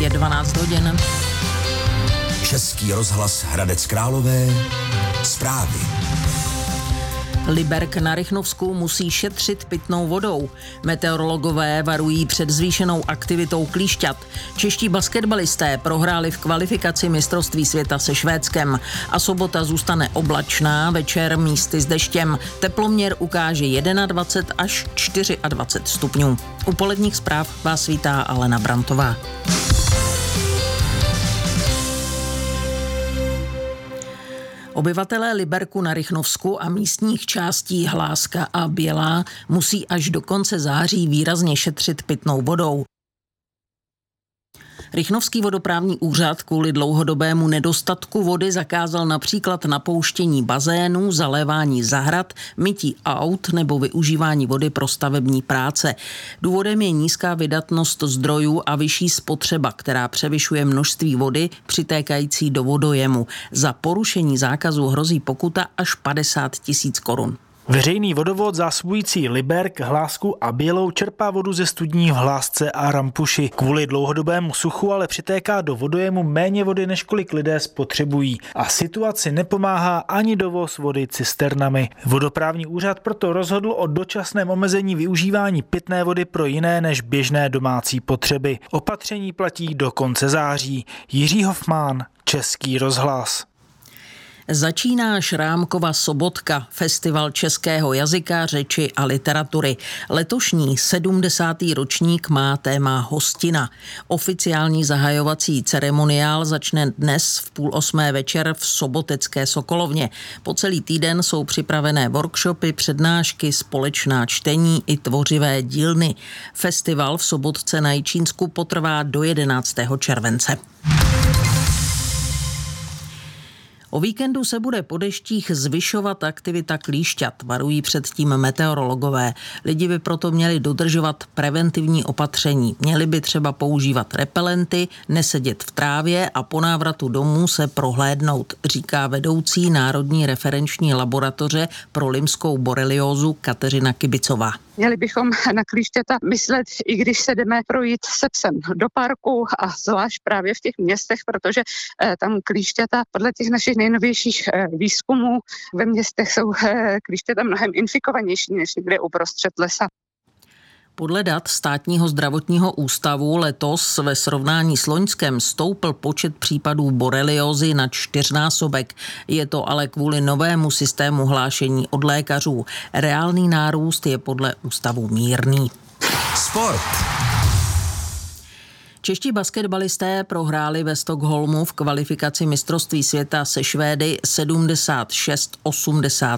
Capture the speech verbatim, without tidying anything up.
Je dvanáct hodin. Český rozhlas Hradec Králové. Zprávy. Liberk na Rychnovsku musí šetřit pitnou vodou. Meteorologové varují před zvýšenou aktivitou klíšťat. Čeští basketbalisté prohráli v kvalifikaci mistrovství světa se Švédskem. A sobota zůstane oblačná, večer místy s deštěm. Teploměr ukáže dvacet jedna až dvacet čtyři stupňů. U poledních zpráv vás vítá Alena Brantová. Obyvatelé Liberku na Rychnovsku a místních částí Hláska a Bělá musí až do konce září výrazně šetřit pitnou vodou. Rychnovský vodoprávní úřad kvůli dlouhodobému nedostatku vody zakázal například napouštění bazénů, zalévání zahrad, mytí aut nebo využívání vody pro stavební práce. Důvodem je nízká vydatnost zdrojů a vyšší spotřeba, která převyšuje množství vody přitékající do vodojemu. Za porušení zákazu hrozí pokuta až padesát tisíc korun. Veřejný vodovod zásobující Liberk, Hlásku a Bělou čerpá vodu ze studní v Hlásce a Rampuši. Kvůli dlouhodobému suchu ale přitéká do vodojemu méně vody, než kolik lidé spotřebují. A situaci nepomáhá ani dovoz vody cisternami. Vodoprávní úřad proto rozhodl o dočasném omezení využívání pitné vody pro jiné než běžné domácí potřeby. Opatření platí do konce září. Jiří Hofmann, Český rozhlas. Začíná Šrámkova sobotka, festival českého jazyka, řeči a literatury. Letošní sedmdesátý ročník má téma hostina. Oficiální zahajovací ceremoniál začne dnes v půl osmé večer v sobotecké Sokolovně. Po celý týden jsou připravené workshopy, přednášky, společná čtení i tvořivé dílny. Festival v Sobotce na Jičínsku potrvá do jedenáctého července. O víkendu se bude po deštích zvyšovat aktivita klíšťat, varují předtím meteorologové. Lidi by proto měli dodržovat preventivní opatření. Měli by třeba používat repelenty, nesedět v trávě a po návratu domů se prohlédnout, říká vedoucí Národní referenční laboratoře pro limskou boreliózu Kateřina Kibicová. Měli bychom na klíšťata myslet, i když se jdeme projít se psem do parku a zvlášť právě v těch městech, protože eh, tam klíšťata podle těch našich nejnovějších eh, výzkumů ve městech jsou eh, klíšťata mnohem infikovanější než někde uprostřed lesa. Podle dat Státního zdravotního ústavu letos ve srovnání s loňskem stoupl počet případů boreliózy na čtyřnásobek. Je to ale kvůli novému systému hlášení od lékařů. Reálný nárůst je podle ústavu mírný. Sport. Čeští basketbalisté prohráli ve Stockholmu v kvalifikaci mistrovství světa se Švédy sedmdesát šest osmdesát